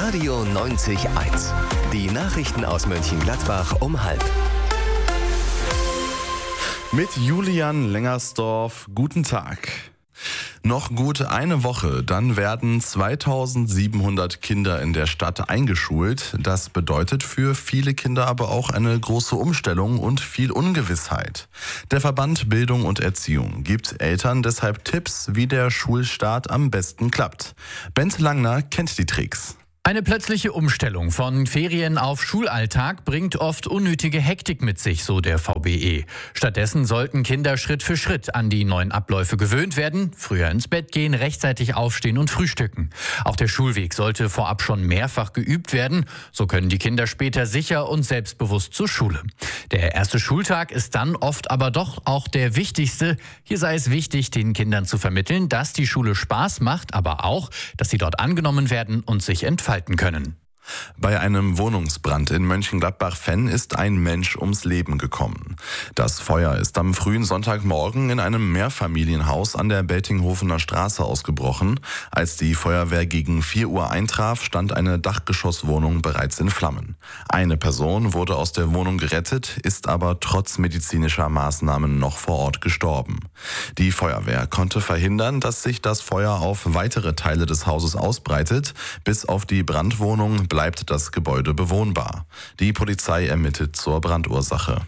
Radio 90.1. Die Nachrichten aus Mönchengladbach um 12:30. Mit Julian Lengersdorf, guten Tag. Noch gut eine Woche, dann werden 2700 Kinder in der Stadt eingeschult. Das bedeutet für viele Kinder aber auch eine große Umstellung und viel Ungewissheit. Der Verband Bildung und Erziehung gibt Eltern deshalb Tipps, wie der Schulstart am besten klappt. Bent Langner kennt die Tricks. Eine plötzliche Umstellung von Ferien auf Schulalltag bringt oft unnötige Hektik mit sich, so der VBE. Stattdessen sollten Kinder Schritt für Schritt an die neuen Abläufe gewöhnt werden, früher ins Bett gehen, rechtzeitig aufstehen und frühstücken. Auch der Schulweg sollte vorab schon mehrfach geübt werden, so können die Kinder später sicher und selbstbewusst zur Schule. Der erste Schultag ist dann oft aber doch auch der wichtigste. Hier sei es wichtig, den Kindern zu vermitteln, dass die Schule Spaß macht, aber auch, dass sie dort angenommen werden und sich entfalten können. Bei einem Wohnungsbrand in Mönchengladbach-Venn ist ein Mensch ums Leben gekommen. Das Feuer ist am frühen Sonntagmorgen in einem Mehrfamilienhaus an der Beltinghofener Straße ausgebrochen. Als die Feuerwehr gegen 4 Uhr eintraf, stand eine Dachgeschosswohnung bereits in Flammen. Eine Person wurde aus der Wohnung gerettet, ist aber trotz medizinischer Maßnahmen noch vor Ort gestorben. Die Feuerwehr konnte verhindern, dass sich das Feuer auf weitere Teile des Hauses ausbreitet. Bis auf die Brandwohnung bleibt das Gebäude bewohnbar. Die Polizei ermittelt zur Brandursache.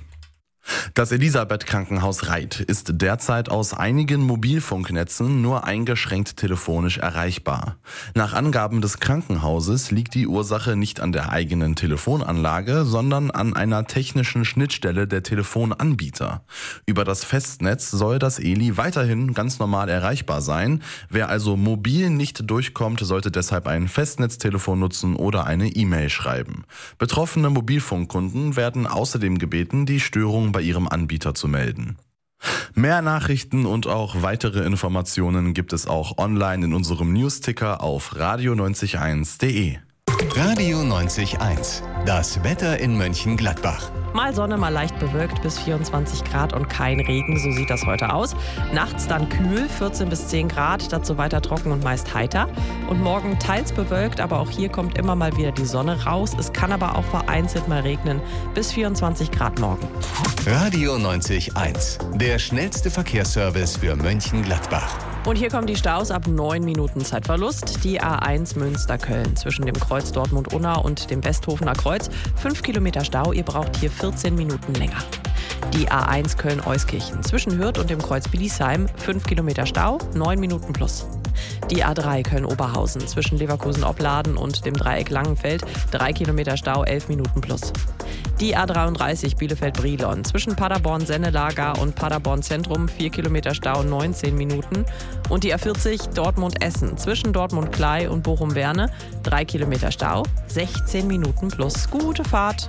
Das Elisabeth-Krankenhaus Reit ist derzeit aus einigen Mobilfunknetzen nur eingeschränkt telefonisch erreichbar. Nach Angaben des Krankenhauses liegt die Ursache nicht an der eigenen Telefonanlage, sondern an einer technischen Schnittstelle der Telefonanbieter. Über das Festnetz soll das Eli weiterhin ganz normal erreichbar sein. Wer also mobil nicht durchkommt, sollte deshalb ein Festnetztelefon nutzen oder eine E-Mail schreiben. Betroffene Mobilfunkkunden werden außerdem gebeten, die Störung bei ihrem Anbieter zu melden. Mehr Nachrichten und auch weitere Informationen gibt es auch online in unserem Newsticker auf radio901.de. Radio 90.1. Das Wetter in Mönchengladbach. Mal Sonne, mal leicht bewölkt bis 24 Grad und kein Regen, so sieht das heute aus. Nachts dann kühl, 14 bis 10 Grad, dazu weiter trocken und meist heiter. Und morgen teils bewölkt, aber auch hier kommt immer mal wieder die Sonne raus. Es kann aber auch vereinzelt mal regnen, bis 24 Grad morgen. Radio 90.1. Der schnellste Verkehrsservice für Mönchengladbach. Und hier kommen die Staus ab 9 Minuten Zeitverlust. Die A1 Münster-Köln zwischen dem Kreuz Dortmund-Unna und dem Westhofener Kreuz. 5 Kilometer Stau, ihr braucht hier 14 Minuten länger. Die A1 Köln-Euskirchen zwischen Hürth und dem Kreuz Bielisheim. 5 Kilometer Stau, 9 Minuten plus. Die A3 Köln-Oberhausen zwischen Leverkusen-Opladen und dem Dreieck Langenfeld. 3 Kilometer Stau, 11 Minuten plus. Die A33 Bielefeld-Brilon zwischen Paderborn-Sennelager und Paderborn-Zentrum, 4 Kilometer Stau, 19 Minuten. Und die A40 Dortmund-Essen zwischen Dortmund-Klei und Bochum-Werne, 3 Kilometer Stau, 16 Minuten plus. Gute Fahrt!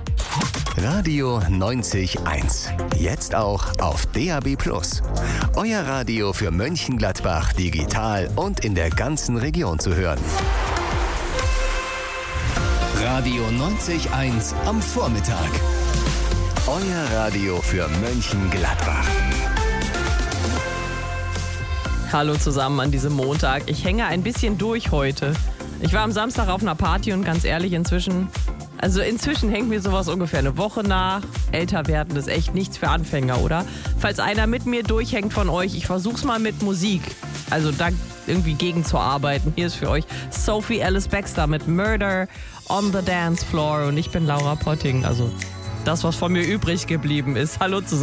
Radio 90.1. Jetzt auch auf DAB+. Euer Radio für Mönchengladbach digital und in der ganzen Region zu hören. Radio 90.1 am Vormittag. Euer Radio für Mönchengladbach. Hallo zusammen an diesem Montag. Ich hänge ein bisschen durch heute. Ich war am Samstag auf einer Party und ganz ehrlich, inzwischen hängt mir sowas ungefähr eine Woche nach. Älter werden ist echt nichts für Anfänger, oder? Falls einer mit mir durchhängt von euch, ich versuch's mal mit Musik. Also da irgendwie gegenzuarbeiten. Hier ist für euch Sophie Ellis Bextor mit Murder on the Dance Floor und ich bin Laura Potting. Also das, was von mir übrig geblieben ist. Hallo zusammen.